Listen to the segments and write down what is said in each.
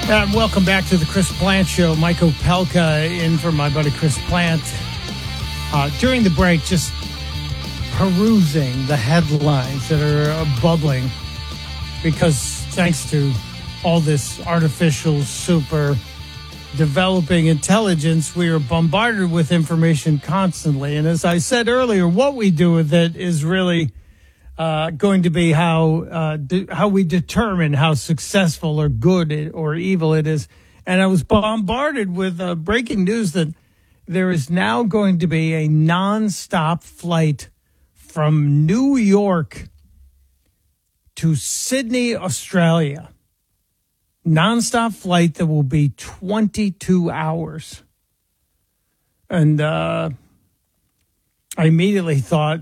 And welcome back to the Chris Plante Show. Mike Opelka in for my buddy Chris Plante. During the break, just perusing the headlines that are bubbling because thanks to all this artificial, super developing intelligence, we are bombarded with information constantly. And as I said earlier, what we do with it is really going to be how we determine how successful or good or evil it is. And I was bombarded with breaking news that there is now going to be a nonstop flight from New York to Sydney, Australia. Nonstop flight that will be 22 hours. And I immediately thought,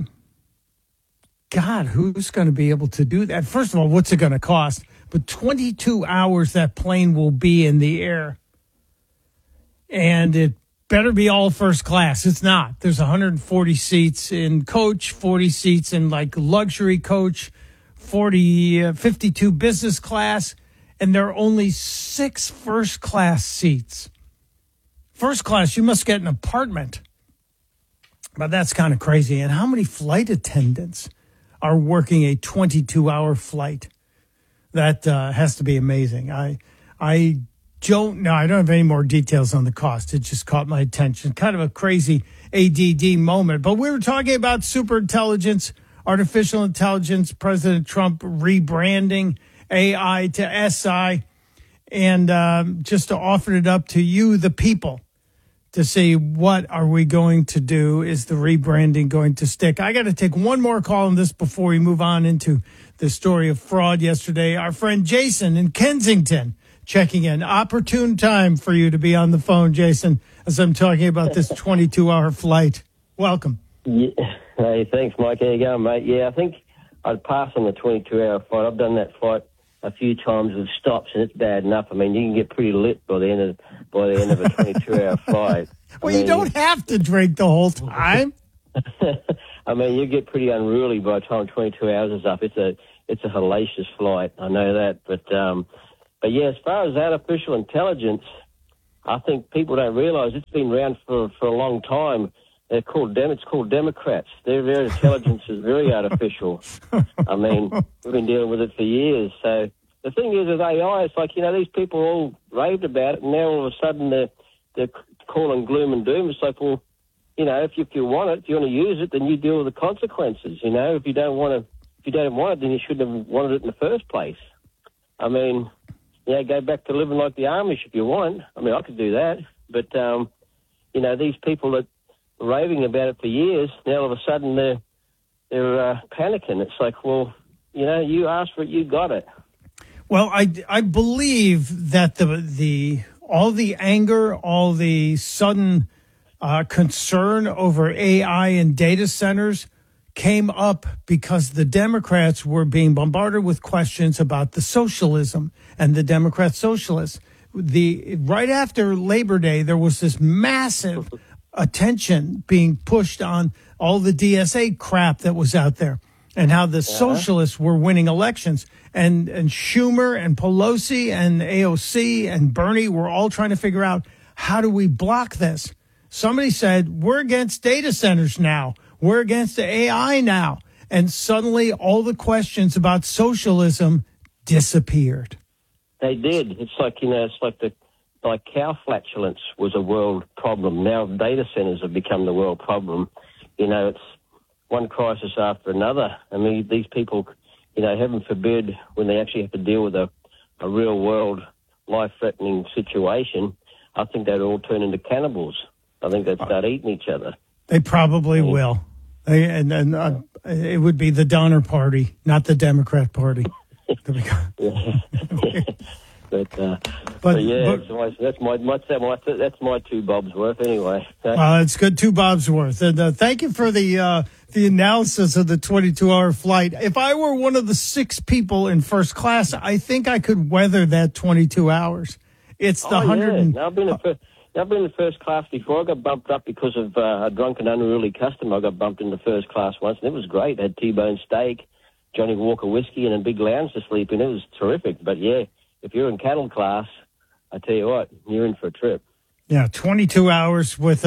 God, who's going to be able to do that? First of all, what's it going to cost? But 22 hours that plane will be in the air. And it better be all first class. It's not. There's 140 seats in coach, 40 seats in like luxury coach, 52 business class, and there are only 6 first class seats. First class, you must get an apartment. But that's kind of crazy. And how many flight attendants are working a 22-hour flight? That has to be amazing. I don't know. I don't have any more details on the cost. It just caught my attention. Kind of a crazy ADD moment. But we were talking about superintelligence, artificial intelligence, President Trump rebranding AI to SI, and just to offer it up to you, the people, to see what are we going to do? Is the rebranding going to stick? I got to take one more call on this before we move on into the story of fraud yesterday. Our friend Jason in Kensington checking in. Opportune time for you to be on the phone, Jason, as I'm talking about this 22-hour flight. Welcome. Yeah. Hey, thanks, Mike. How you going, mate? Yeah, I think I'd pass on the 22-hour flight. I've done that flight a few times with stops, and it's bad enough. I mean, you can get pretty lit by the end of a 22-hour flight. Well, you don't have to drink the whole time. I mean, you get pretty unruly by the time 22 hours is up. It's a hellacious flight. I know that, but yeah, as far as artificial intelligence, I think people don't realise it's been around for a long time. It's called Democrats. Their intelligence is very artificial. I mean, we've been dealing with it for years. So the thing is with AI, it's like, these people all raved about it, and now all of a sudden they're calling gloom and doom. It's like, well, if you want it, if you want to use it, then you deal with the consequences. If you don't want it, then you shouldn't have wanted it in the first place. I mean, go back to living like the Amish if you want. I mean, I could do that. But, these people that were raving about it for years, now all of a sudden they're panicking. It's like, well, you asked for it, you got it. Well, I believe that all the anger, all the sudden concern over AI and data centers came up because the Democrats were being bombarded with questions about the socialism and the Democrat socialists. Right after Labor Day, there was this massive attention being pushed on all the DSA crap that was out there and how the socialists were winning elections. And Schumer and Pelosi and AOC and Bernie were all trying to figure out, how do we block this? Somebody said, we're against data centers now. We're against the AI now. And suddenly all the questions about socialism disappeared. They did. It's like, like cow flatulence was a world problem. Now data centers have become the world problem. It's one crisis after another. I mean, these people, heaven forbid, when they actually have to deal with a real world life-threatening situation, I think they'd all turn into cannibals. I think they'd start eating each other. They probably will. And it would be the Donner Party, not the Democrat Party. But yeah, that's my 2 bobs worth anyway. Well, it's good, 2 bobs worth. And thank you for the analysis of the 22-hour flight. If I were one of the 6 people in first class, I think I could weather that 22 hours. It's the 100. Yeah. I've been in first class before. I got bumped up because of a drunken, unruly customer. I got bumped into first class once, and it was great. I had T-bone steak, Johnny Walker whiskey, and a big lounge to sleep in. It was terrific. But yeah, if you're in cattle class, I tell you what, you're in for a trip. Yeah, 22 hours with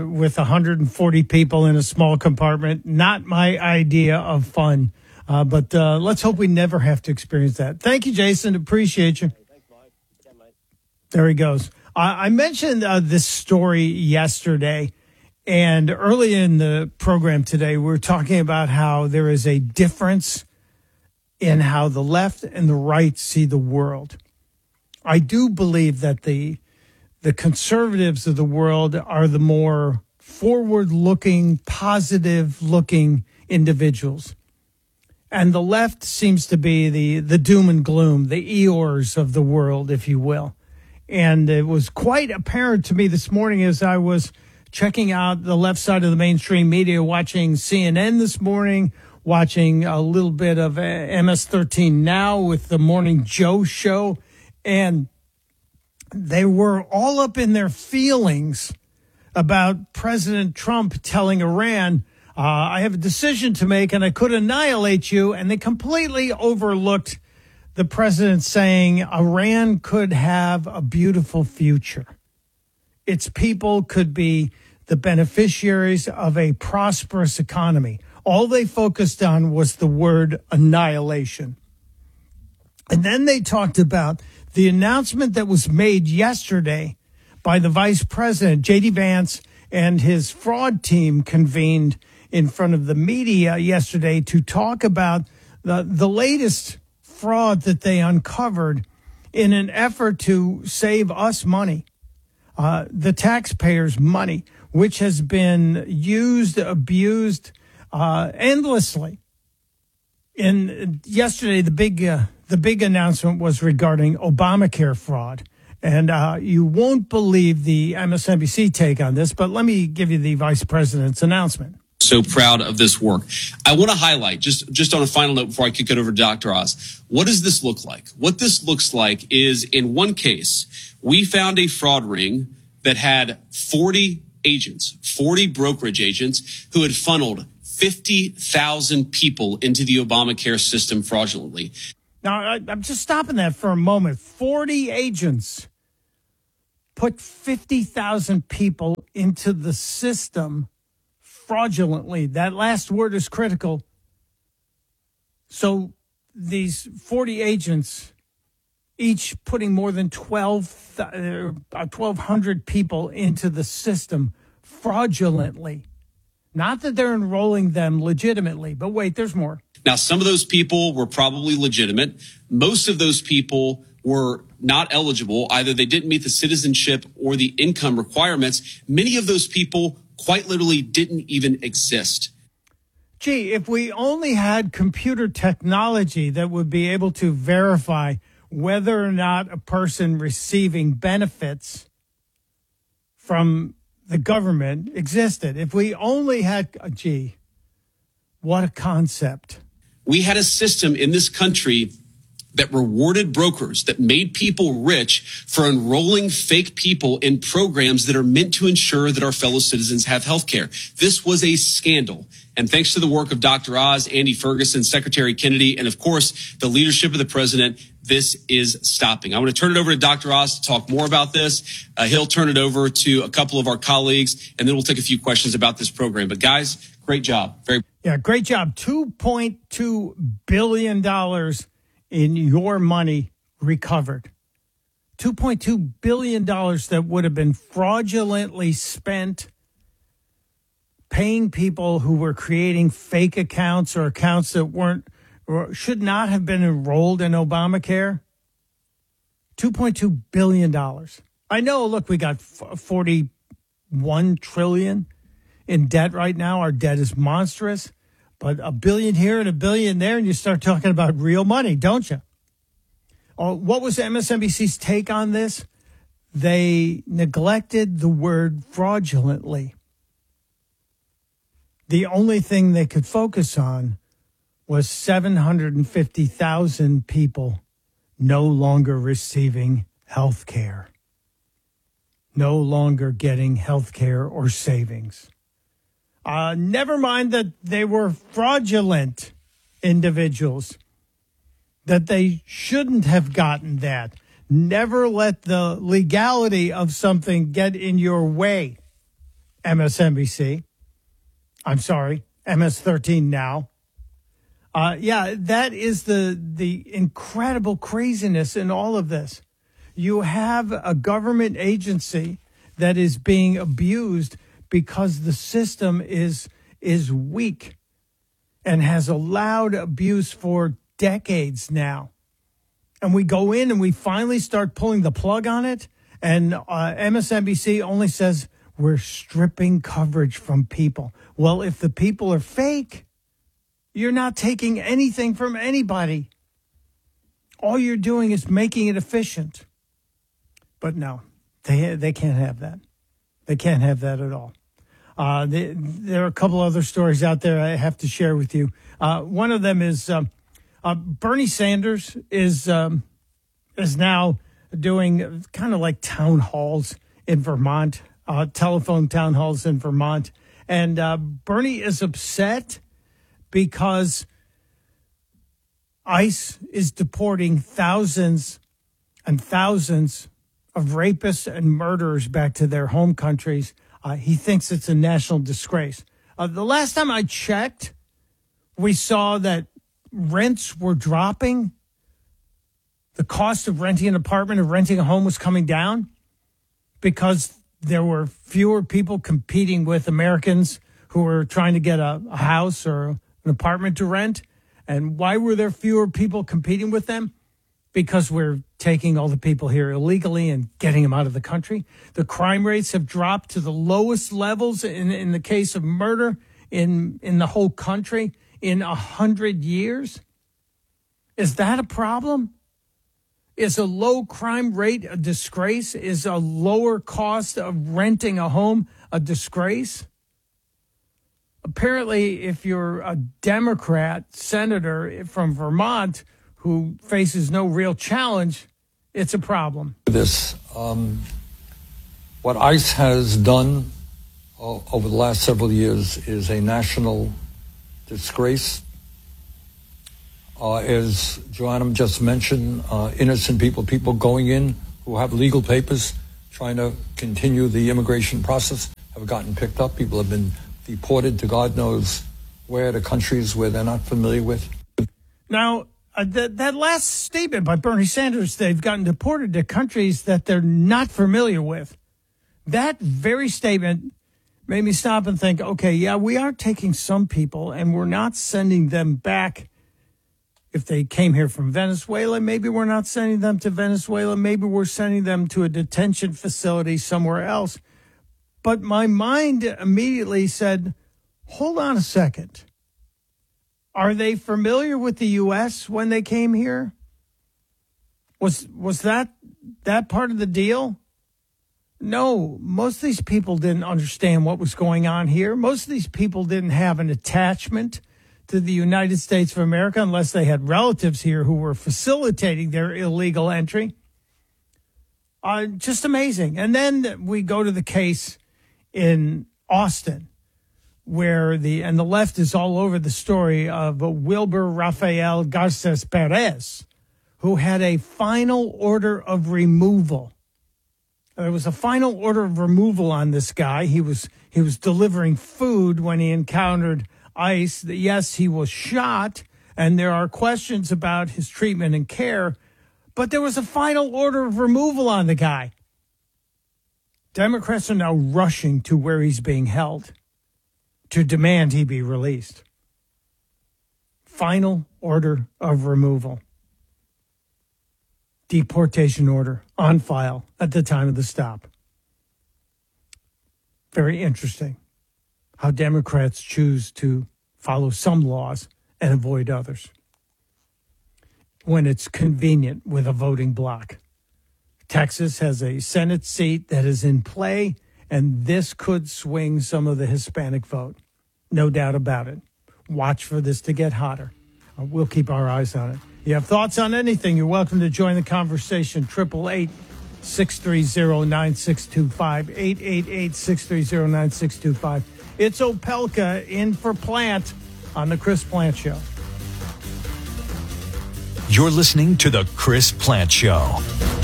140 people in a small compartment. Not my idea of fun. But let's hope we never have to experience that. Thank you, Jason. Appreciate you. Thanks, Mike. Yeah, mate. There he goes. I mentioned this story yesterday, and early in the program today, we were talking about how there is a difference in how the left and the right see the world. I do believe that the conservatives of the world are the more forward-looking, positive-looking individuals. And the left seems to be the doom and gloom, the Eeyores of the world, if you will. And it was quite apparent to me this morning as I was checking out the left side of the mainstream media, watching CNN this morning, watching a little bit of MS-13 Now with the Morning Joe show. And they were all up in their feelings about President Trump telling Iran, I have a decision to make and I could annihilate you. And they completely overlooked the president saying Iran could have a beautiful future. Its people could be the beneficiaries of a prosperous economy. All they focused on was the word annihilation. And then they talked about the announcement that was made yesterday by the vice president, J.D. Vance, and his fraud team convened in front of the media yesterday to talk about the latest fraud that they uncovered in an effort to save us money, the taxpayers' money, which has been used, abused endlessly. And yesterday, the big announcement was regarding Obamacare fraud. And you won't believe the MSNBC take on this, but let me give you the vice president's announcement. So proud of this work. I want to highlight, just on a final note before I kick it over to Dr. Oz, what does this look like? What this looks like is, in one case, we found a fraud ring that had 40 agents, 40 brokerage agents who had funneled 50,000 people into the Obamacare system fraudulently. Now, I'm just stopping that for a moment. 40 agents put 50,000 people into the system fraudulently. That last word is critical. So these 40 agents, each putting more than 1,200 people into the system fraudulently. Not that they're enrolling them legitimately, but wait, there's more. Now, some of those people were probably legitimate. Most of those people were not eligible. Either they didn't meet the citizenship or the income requirements. Many of those people quite literally didn't even exist. Gee, if we only had computer technology that would be able to verify whether or not a person receiving benefits from the government existed. If we only had, gee, what a concept. We had a system in this country that rewarded brokers, that made people rich for enrolling fake people in programs that are meant to ensure that our fellow citizens have health care. This was a scandal. And thanks to the work of Dr. Oz, Andy Ferguson, Secretary Kennedy, and of course, the leadership of the president, this is stopping. I want to turn it over to Dr. Oz to talk more about this. He'll turn it over to a couple of our colleagues, and then we'll take a few questions about this program. But guys, great job. Great job. $2.2 billion in your money recovered. $2.2 billion that would have been fraudulently spent paying people who were creating fake accounts or accounts that weren't or should not have been enrolled in Obamacare. $2.2 billion. I know, look, we got $41 trillion in debt right now. Our debt is monstrous. But $1 billion here and $1 billion there, and you start talking about real money, don't you? What was MSNBC's take on this? They neglected the word fraudulently. The only thing they could focus on was 750,000 people no longer receiving health care, no longer getting health care or savings. Never mind that they were fraudulent individuals, that they shouldn't have gotten that. Never let the legality of something get in your way, MSNBC. I'm sorry, MS-13 now. That is the incredible craziness in all of this. You have a government agency that is being abused because the system is weak and has allowed abuse for decades now. And we go in and we finally start pulling the plug on it. And MSNBC only says we're stripping coverage from people. Well, if the people are fake, you're not taking anything from anybody. All you're doing is making it efficient. But no, they can't have that. They can't have that at all. There are a couple other stories out there I have to share with you. One of them is Bernie Sanders is now doing kind of like town halls in Vermont, telephone town halls in Vermont. And Bernie is upset because ICE is deporting thousands and thousands of rapists and murderers back to their home countries. He thinks it's a national disgrace. The last time I checked, we saw that rents were dropping. The cost of renting an apartment or renting a home was coming down because there were fewer people competing with Americans who were trying to get a house or an apartment to rent. And why were there fewer people competing with them? Because we're taking all the people here illegally and getting them out of the country. The crime rates have dropped to the lowest levels in the case of murder in the whole country in 100 years. Is that a problem? Is a low crime rate a disgrace? Is a lower cost of renting a home a disgrace? Apparently, if you're a Democrat senator from Vermont who faces no real challenge, it's a problem. What ICE has done over the last several years is a national disgrace. As Joanna just mentioned, innocent people going in who have legal papers, trying to continue the immigration process, have gotten picked up. People have been deported to God knows where, to countries where they're not familiar with. Now, that last statement by Bernie Sanders, they've gotten deported to countries that they're not familiar with. That very statement made me stop and think, okay, yeah, we are taking some people and we're not sending them back. If they came here from Venezuela, maybe we're not sending them to Venezuela. Maybe we're sending them to a detention facility somewhere else. But my mind immediately said, hold on a second. Are they familiar with the U.S. when they came here? Was that part of the deal? No, most of these people didn't understand what was going on here. Most of these people didn't have an attachment to the United States of America unless they had relatives here who were facilitating their illegal entry. Just amazing. And then we go to the case in Austin, where the left is all over the story of Wilber Rafael Garces Perez, who had a final order of removal. There was a final order of removal on this guy. He was delivering food when he encountered ICE. Yes, he was shot, and there are questions about his treatment and care, but there was a final order of removal on the guy. Democrats are now rushing to where he's being held to demand he be released. Final order of removal. Deportation order on file at the time of the stop. Very interesting how Democrats choose to follow some laws and avoid others when it's convenient with a voting bloc. Texas has a Senate seat that is in play, and this could swing some of the Hispanic vote. No doubt about it. Watch for this to get hotter. We'll keep our eyes on it. You have thoughts on anything, you're welcome to join the conversation. 888-630-9625. 888-630-9625. It's Opelka in for Plant on the Chris Plant Show. You're listening to The Chris Plant Show.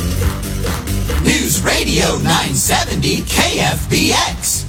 News Radio 970 KFBX.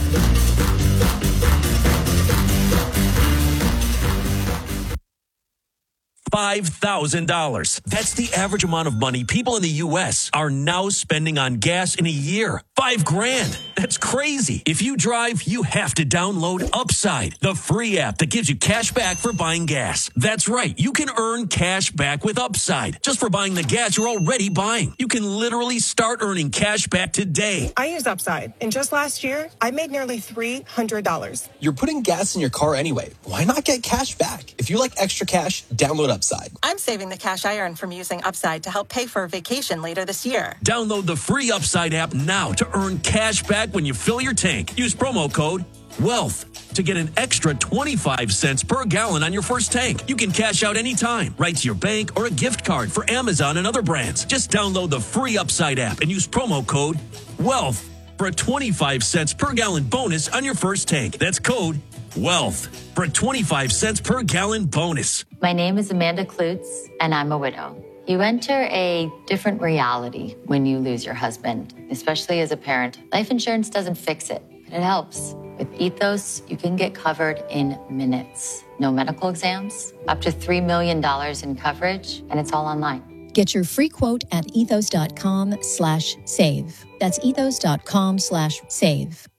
$5,000. That's the average amount of money people in the U.S. are now spending on gas in a year. $5,000. That's crazy. If you drive, you have to download Upside, the free app that gives you cash back for buying gas. That's right. You can earn cash back with Upside just for buying the gas you're already buying. You can literally start earning cash back today. I use Upside, and just last year, I made nearly $300. You're putting gas in your car anyway. Why not get cash back? If you like extra cash, download Upside. I'm saving the cash I earn from using Upside to help pay for a vacation later this year. Download the free Upside app now to earn cash back when you fill your tank. Use promo code WEALTH to get an extra 25 cents per gallon on your first tank. You can cash out anytime, right to your bank or a gift card for Amazon and other brands. Just download the free Upside app and use promo code WEALTH for a 25 cents per gallon bonus on your first tank. That's code WEALTH for a 25 cents per gallon bonus. My name is Amanda Klutz, and I'm a widow. You enter a different reality when you lose your husband, especially as a parent. Life insurance doesn't fix it, but it helps. With Ethos, you can get covered in minutes. No medical exams, up to $3 million in coverage, and it's all online. Get your free quote at ethos.com/save. That's ethos.com/save.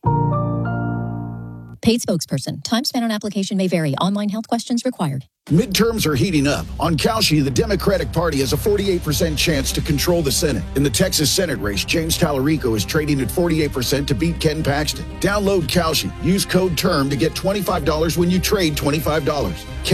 Paid spokesperson. Time spent on application may vary. Online health questions required. Midterms are heating up. On Kalshi, the Democratic Party has a 48% chance to control the Senate. In the Texas Senate race, James Tallarico is trading at 48% to beat Ken Paxton. Download Kalshi. Use code TERM to get $25 when you trade $25.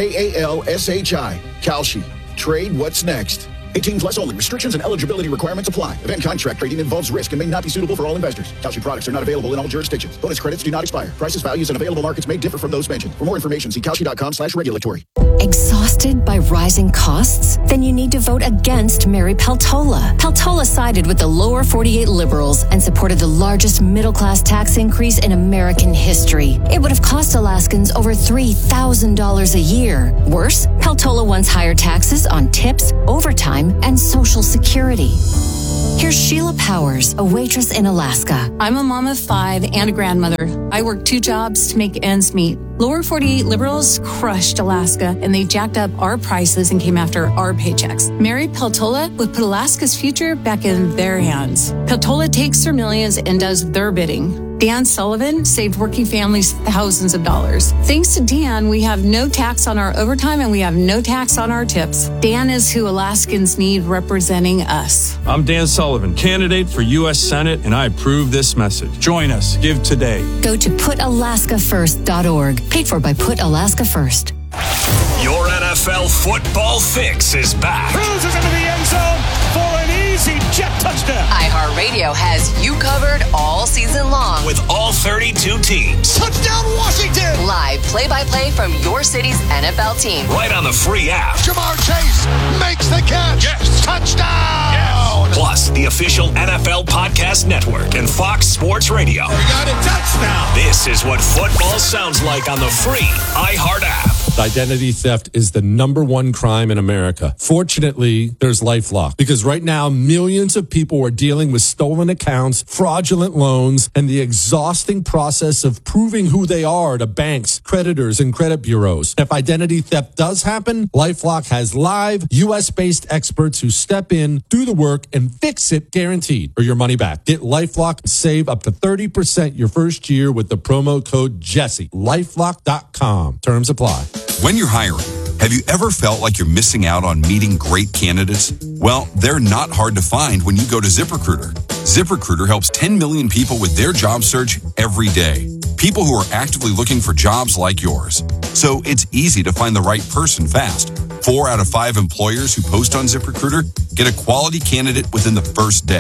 KALSHI. Kalshi. Trade what's next. 18 plus only. Restrictions and eligibility requirements apply. Event contract trading involves risk and may not be suitable for all investors. Kalshi products are not available in all jurisdictions. Bonus credits do not expire. Prices, values, and available markets may differ from those mentioned. For more information, see Kalshi.com/regulatory. Exhausted by rising costs? Then you need to vote against Mary Peltola. Peltola sided with the lower 48 liberals and supported the largest middle-class tax increase in American history. It would have cost Alaskans over $3,000 a year. Worse, Peltola wants higher taxes on tips, overtime, and Social Security. Here's Sheila Powers, a waitress in Alaska. I'm a mom of 5 and a grandmother. I work 2 jobs to make ends meet. Lower 48 liberals crushed Alaska, and they jacked up our prices and came after our paychecks. Mary Peltola would put Alaska's future back in their hands. Peltola takes their millions and does their bidding. Dan Sullivan saved working families thousands of dollars. Thanks to Dan, we have no tax on our overtime and we have no tax on our tips. Dan is who Alaskans need representing us. I'm Dan Sullivan, candidate for U.S. Senate, and I approve this message. Join us. Give today. Go to PutAlaskaFirst.org. Paid for by Put Alaska First. Your NFL football fix is back. Cruises into the end zone for an easy jet touchdown. iHeartRadio has you covered all season long. With all 32 teams. Touchdown Washington! Live play-by-play from your city's NFL team. Right on the free app. Jamar Chase makes the catch. Yes. Touchdown! Yes. Plus, the official NFL Podcast Network and Fox Sports Radio. We got a touchdown. This is what football sounds like on the free iHeart app. Identity theft is the #1 crime in America. Fortunately, there's LifeLock, because right now millions of people are dealing with stolen accounts, fraudulent loans, and the exhausting process of proving who they are to banks, creditors, and credit bureaus. If identity theft does happen, LifeLock has live U.S.-based experts who step in, do the work, and fix it guaranteed, or your money back. Get LifeLock and save up to 30% your first year with the promo code Jesse. LifeLock.com. Terms apply. When you're hiring, have you ever felt like you're missing out on meeting great candidates? Well, they're not hard to find when you go to ZipRecruiter. ZipRecruiter helps 10 million people with their job search every day. People who are actively looking for jobs like yours. So it's easy to find the right person fast. 4 out of 5 employers who post on ZipRecruiter get a quality candidate within the first day.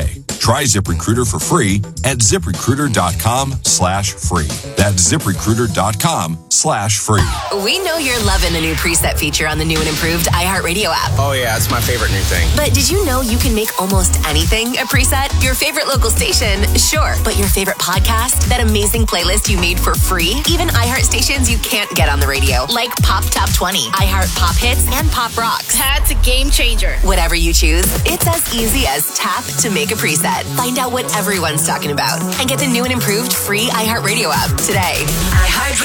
Try ZipRecruiter for free at ZipRecruiter.com/free. That's ZipRecruiter.com/free. We know you're loving the new preset feature on the new and improved iHeartRadio app. Oh, yeah, it's my favorite new thing. But did you know you can make almost anything a preset? Your favorite local station? Sure. But your favorite podcast? That amazing playlist you made for free? Even iHeart stations you can't get on the radio, like Pop Top 20, iHeart Pop Hits, and Pop Rocks. That's a game changer. Whatever you choose, it's as easy as tap to make a preset. Find out what everyone's talking about and get the new and improved free iHeartRadio app today. iHeartRadio.